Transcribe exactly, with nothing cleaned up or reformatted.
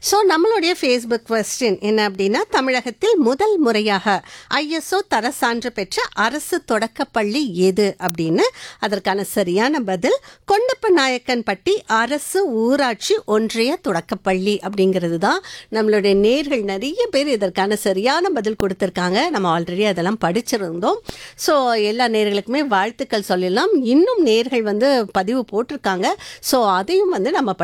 So நம்மளுடைய Facebook question என்ன அப்படின்னா, தமிழகத்தில் முதல் முறையாக ஐஎஸ்ஓ தர சான்று பெற்ற அரசு தொடக்கப்பள்ளி எது அப்படின்னு. அதற்கான சரியான பதில் கொண்டப்ப நாயக்கன்பட்டி அரசு ஊராட்சி ஒன்றிய தொடக்கப்பள்ளி அப்படிங்கிறது தான். நம்மளுடைய நேர்கள் நிறைய பேர் இதற்கான சரியான பதில் கொடுத்துருக்காங்க. நம்ம ஆல்ரெடி அதெல்லாம் படிச்சிருந்தோம். ஸோ எல்லா நேர்களுக்குமே வாழ்த்துக்கள் சொல்லலாம். இன்னும் நேர்கள் வந்து பதிவு போட்டிருக்காங்க. ஸோ அதையும் வந்து நம்ம